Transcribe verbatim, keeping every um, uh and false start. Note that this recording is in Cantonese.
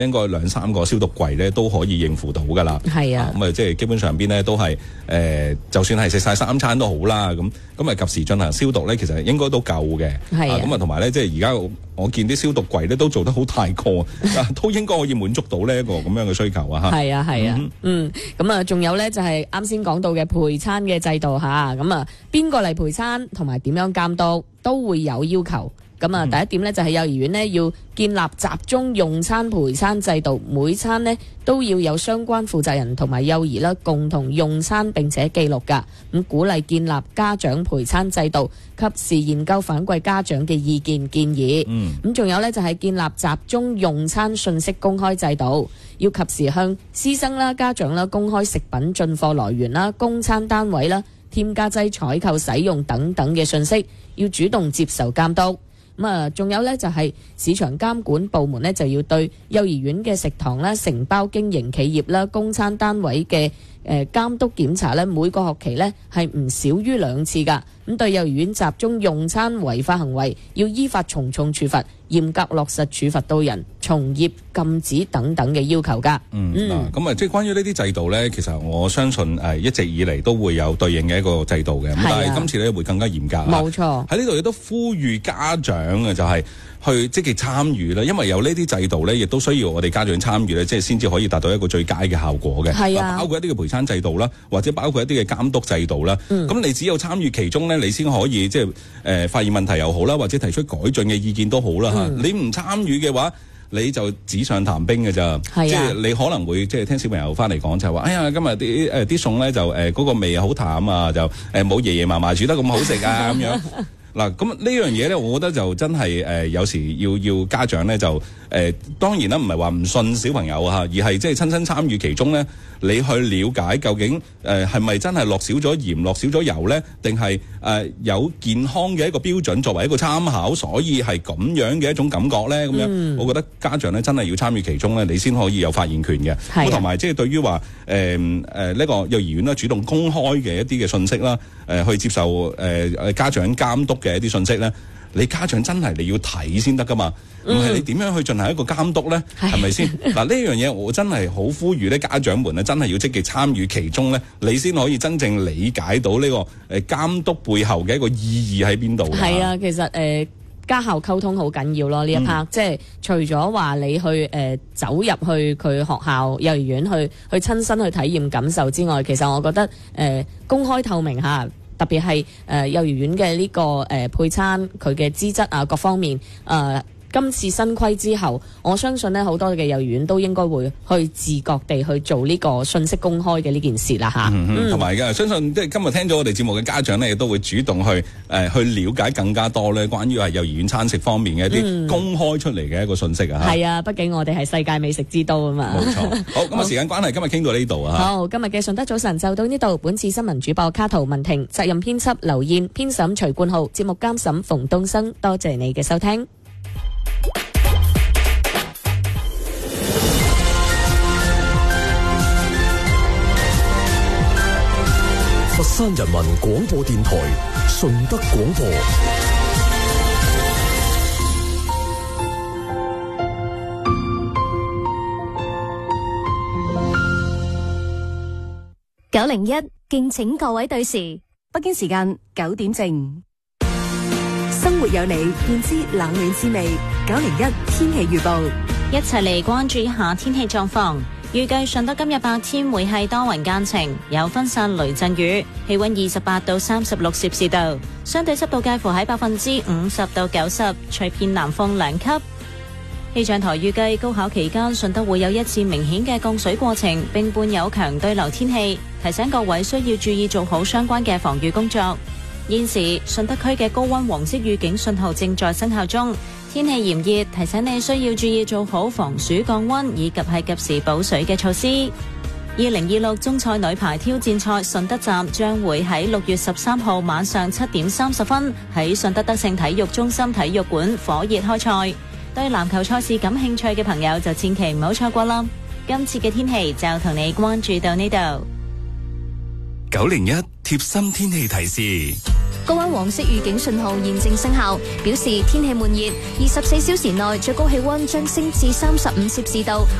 應該兩三個消毒櫃咧都可以應付到㗎啦。 係啊， 咁啊即係基本上邊咧都係誒、呃，就算係食晒三餐都好啦，咁咁啊及時進行消毒咧，其實應該都夠嘅。 係啊， 咁啊同埋咧，即係而家我見啲消毒櫃咧都做得好大個，都應該可以滿足到呢一個咁樣嘅需求啊！嚇， 係啊係啊，嗯，咁啊仲有咧就係啱先講到嘅陪餐嘅制度嚇，咁啊邊個嚟陪餐同埋點樣監督都會有要求。咁啊，第一點咧就係幼兒園呢要建立集中用餐陪餐制度，每餐呢都要有相關負責人同埋幼兒啦共同用餐並且記錄噶。咁鼓勵建立家長陪餐制度，及時研究反饋家長嘅意見建議。嗯，咁仲有咧就係建立集中用餐信息公開制度，要及時向師生啦、家長啦公開食品進貨來源啦、供餐單位啦、添加劑採購使用等等嘅信息，要主動接受監督。咁啊，仲有咧就係市場監管部門咧就要對幼兒園嘅食堂啦、承包經營企業啦、供餐單位嘅誒監督檢查咧，每個學期咧係唔少於兩次噶。咁對幼兒園集中用餐違法行為，要依法從重處罰，嚴格落實處罰到人、從業禁止等等嘅要求噶。 嗯，嗱，咁啊，即係關於呢啲制度咧，其實我相信誒一直以嚟都會有對應嘅一個制度嘅，咁但係今次咧會更加嚴格。 冇錯， 喺呢度亦都呼籲家長嘅就係去積極參與啦，因為有呢啲制度咧，亦都需要我哋家長參與咧，即係先至可以達到一個最佳嘅效果嘅。 係啊， 包括一啲嘅陪餐制度啦，或者包括一啲嘅監督制度啦。咁、嗯、你只有參與其中咧，你先可以即係誒、呃、發現問題又好啦，或者提出改進嘅意見都好啦嚇、嗯。你唔參與嘅話，你就紙上談兵嘅咋。即係你可能會即係聽小朋友翻嚟講就係話，哎呀，今日啲誒啲餸咧就誒嗰、呃嗰個味好淡啊，就誒冇爺爺嫲嫲煮得咁好食啊咁樣。嗱，咁呢樣嘢咧，我覺得就真係誒、呃，有時要要家長咧就誒、呃，當然啦，唔係話唔信小朋友啊，而係即係親身參與其中咧，你去了解究竟誒係咪真係落少咗鹽、落少咗油咧，定係誒有健康嘅一個標準作為一個參考，所以係咁樣嘅一種感覺咧，咁樣、嗯，我覺得家長咧真係要參與其中咧，你先可以有發言權嘅。咁同埋即係對於話誒誒呢個幼兒園啦，主動公開嘅一啲嘅信息啦，誒、呃、去接受誒誒、呃、家長監督嘅一啲信息咧，你家長真係你要睇先得噶嘛，唔係你點樣去進行一個監督咧？係咪先？嗱，呢樣嘢我真係好呼籲咧，家長們咧真係要積極參與其中咧，你先可以真正理解到呢個誒監督背後嘅一個意義喺邊度。 係啊，其實誒、呃、家校溝通好緊要咯，呢一 part、嗯、即係除咗話你去誒、呃、走入去佢學校幼兒園去去親身去體驗感受之外，其實我覺得誒、呃、公開透明下。特別係誒、呃、幼兒園嘅呢、這個誒、呃、配餐佢嘅資質啊各方面誒、呃、今次新規之後，我相信呢好多嘅幼兒園都應該會去自覺地去做呢個信息公開嘅呢件事啦嚇。同埋嘅相信即係今日聽咗我哋節目嘅家長呢，亦都會主動去誒、呃、去了解更加多咧關於係幼兒園餐食方面嘅一啲公開出嚟嘅一個信息啊。係、嗯、啊，畢竟我哋係世界美食之都啊嘛。冇錯。好，咁啊時間關係，今日傾到呢度啊。好，今日嘅順德早晨就到呢度。本次新聞主播卡圖文婷，責任編輯劉燕，編審徐冠浩，節目監審馮東生。多謝你嘅收聽。 佛山人民廣播電台順德廣播。 九零一，敬請各位對時，北京時間九點正。生活有你，便知冷暖滋味。九零一天氣預報， 一齊嚟關注一下天氣狀況。預計順德今日白天會係多雲間晴，有分散雷陣雨，氣溫二十八到三十六攝氏度，相對濕度介乎喺百分之五十到九十，吹偏南風兩級。氣象台預計高考期間順德會有一次明顯嘅降水過程，並伴有強對流天氣，提醒各位需要注意做好相關嘅防禦工作。現時順德區嘅高溫黃色預警信號正在生效中，天氣炎熱，提醒你需要注意做好防暑降溫以及係及時補水嘅措施。二零二六中賽女排挑戰賽順德站將會喺六月十三號晚上七點三十分喺順德德勝體育中心體育館火熱開賽。對籃球賽事感興趣嘅朋友就千祈唔好錯過啦！今次嘅天氣就同你關注到呢度。 九零一貼心天氣提示。 高溫黃色預警信號現正生效，表示天氣悶熱，二十四小時內最高氣溫將升至三十五攝氏度。